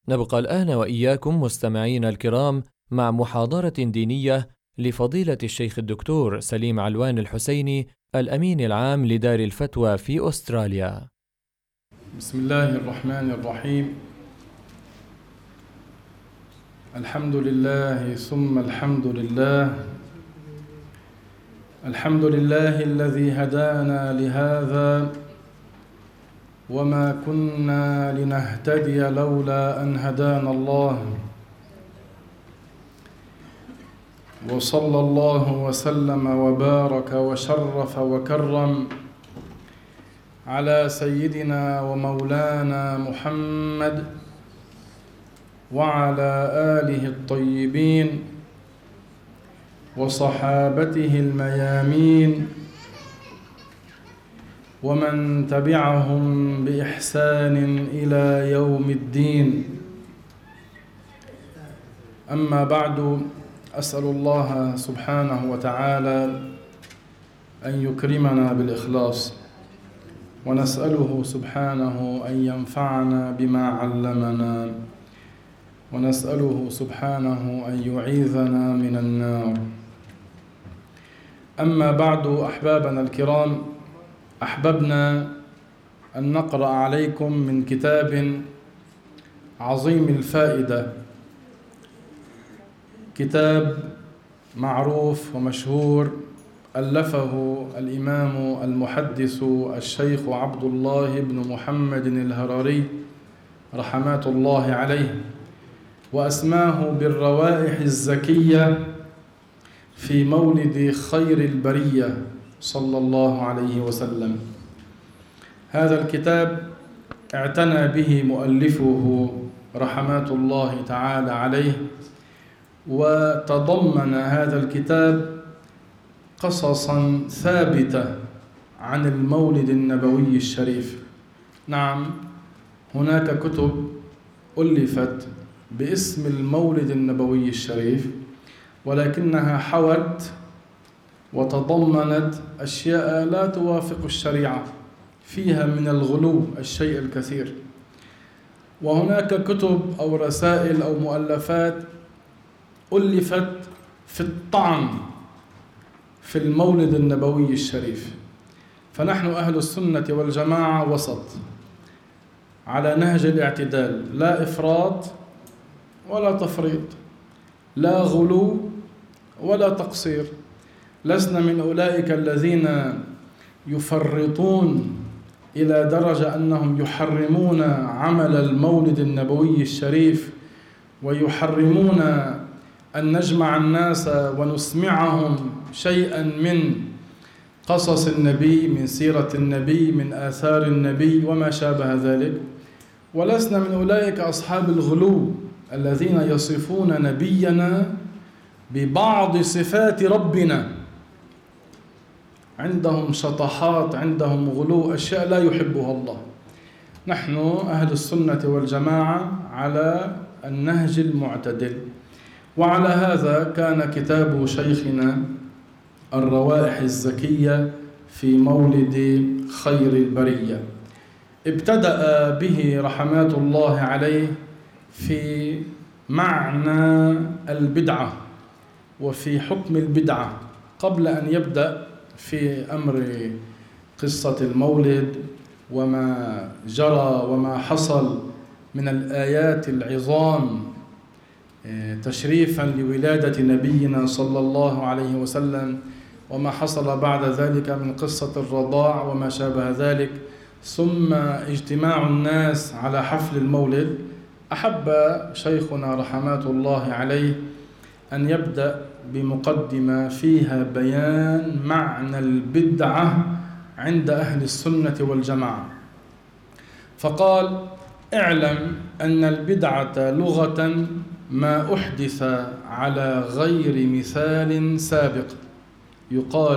نبقى الآن وإياكم مستمعين الكرام مع محاضرة دينية لفضيلة الشيخ الدكتور سليم علوان الحسيني الأمين العام لدار الفتوى في أستراليا. بسم الله الرحمن الرحيم. الحمد لله ثم الحمد لله. الحمد لله الذي هدانا لهذا وما كنا لنهتدي لولا أن هدانا الله. وصلى الله وسلم وبارك وشرف وكرم على سيدنا ومولانا محمد وعلى آله الطيبين وصحابته الميامين ومن تبعهم بإحسان إلى يوم الدين. أما بعد، أسأل الله سبحانه وتعالى أن يكرمنا بالإخلاص، ونسأله سبحانه أن ينفعنا بما علمنا، ونسأله سبحانه أن يعيذنا من النار. أما بعد، أحبابنا الكرام، أحببنا أن نقرأ عليكم من كتاب عظيم الفائدة، كتاب معروف ومشهور ألفه الإمام المحدث الشيخ عبد الله بن محمد الهراري رحمات الله عليه، وأسماه بالروائح الزكية في مولد خير البرية صلى الله عليه وسلم. هذا الكتاب اعتنى به مؤلفه رحمات الله تعالى عليه، وتضمن هذا الكتاب قصصا ثابتة عن المولد النبوي الشريف. نعم، هناك كتب ألفت باسم المولد النبوي الشريف، ولكنها حوت وتضمنت أشياء لا توافق الشريعة، فيها من الغلو الشيء الكثير. وهناك كتب أو رسائل أو مؤلفات ألفت في الطعن في المولد النبوي الشريف. فنحن أهل السنة والجماعة وسط على نهج الاعتدال، لا إفراط ولا تفريط، لا غلو ولا تقصير. لسنا من أولئك الذين يفرطون إلى درجة أنهم يحرمون عمل المولد النبوي الشريف، ويحرمون أن نجمع الناس ونسمعهم شيئا من قصص النبي، من سيرة النبي، من آثار النبي وما شابه ذلك. ولسنا من أولئك أصحاب الغلو الذين يصفون نبينا ببعض صفات ربنا. عندهم شطحات، عندهم غلو، أشياء لا يحبها الله. نحن أهل السنة والجماعة على النهج المعتدل. وعلى هذا كان كتاب شيخنا الروائح الزكية في مولد خير البرية. ابتدأ به رحمات الله عليه في معنى البدعة وفي حكم البدعة، قبل أن يبدأ في أمر قصة المولد وما جرى وما حصل من الآيات العظام تشريفا لولادة نبينا صلى الله عليه وسلم، وما حصل بعد ذلك من قصة الرضاع وما شابه ذلك، ثم اجتماع الناس على حفل المولد. أحب شيخنا رحمات الله عليه أن يبدأ بمقدمة فيها بيان معنى البدعة عند أهل السنة والجماعة. فقال: اعلم أن البدعة لغة ما أحدث على غير مثال سابق، يقال